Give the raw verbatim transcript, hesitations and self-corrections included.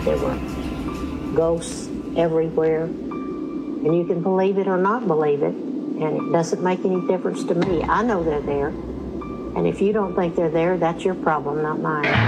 There were ghosts everywhere. And you can believe it or not believe it, and it doesn't make any difference to me. I know they're there. And if you don't think they're there, that's your problem, not mine.